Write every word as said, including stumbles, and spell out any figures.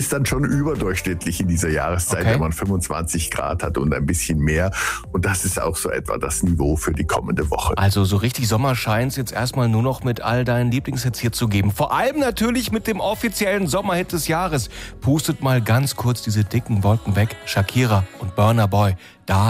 ist dann schon überdurchschnittlich in dieser Jahreszeit, Okay. wenn man fünfundzwanzig Grad hat und ein bisschen mehr. Und das ist auch so etwa das Niveau für die kommende Woche. Also so richtig Sommer scheint es jetzt erstmal nur noch mit all deinen Lieblingshits hier zu geben. Vor allem natürlich mit dem offiziellen Sommerhit des Jahres. Pustet mal ganz kurz diese dicken Wolken weg. Shakira und Burna Boy. Da